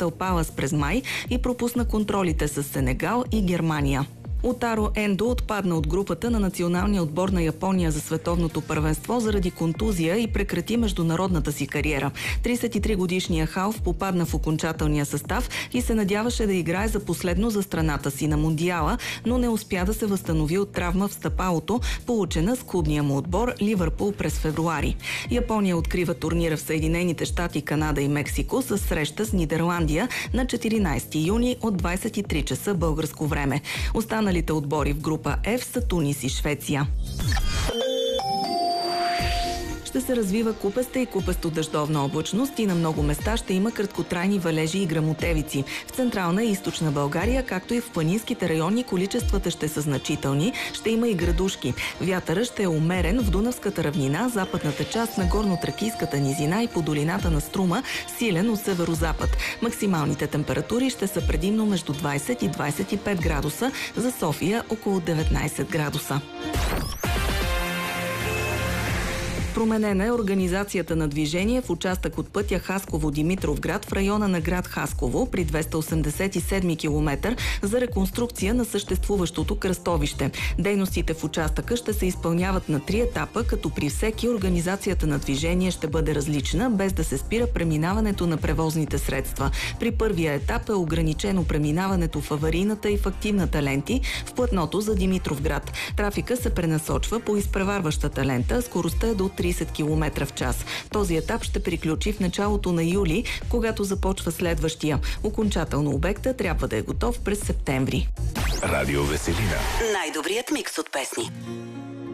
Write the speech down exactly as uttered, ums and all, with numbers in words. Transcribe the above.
Кристал Палас през май и пропусна контролите с Сенегал и Германия. Утаро Ендо отпадна от групата на националния отбор на Япония за световното първенство заради контузия и прекрати международната си кариера. тридесет и три годишният халф попадна в окончателния състав и се надяваше да играе за последно за страната си на Мондиала, но не успя да се възстанови от травма в стъпалото, получена с клубния му отбор Ливърпул през февруари. Япония открива турнира в Съединените щати, Канада и Мексико с среща с Нидерландия на четиринадесети юни от двадесет и три часа българско време. Останалите отбори в група F са Тунис и Швеция. Ще се развива купеста и купесто-дъждовна облачност и на много места ще има краткотрайни валежи и гръмотевици. В централна и източна България, както и в планинските райони, количествата ще са значителни, ще има и градушки. Вятърът ще е умерен в Дунавската равнина, западната част на горно-тракийската низина и по долината на Струма, силен от северозапад. Максималните температури ще са предимно между двадесет и двадесет и пет градуса, за София около деветнадесет градуса. Променена е организацията на движение в участък от пътя Хасково-Димитровград в района на град Хасково при двеста осемдесет и седми километър за реконструкция на съществуващото кръстовище. Дейностите в участъка ще се изпълняват на три етапа, като при всеки организацията на движение ще бъде различна, без да се спира преминаването на превозните средства. При първия етап е ограничено преминаването в аварийната и в активната ленти в платното за Димитровград. Трафика се пренасочва по изпреварващата лента, скоростта е до тридесет километра в час. Този етап ще приключи в началото на юли, когато започва следващия. Окончателно обекта трябва да е готов през септември. Радио Веселина. Най-добрият микс от песни.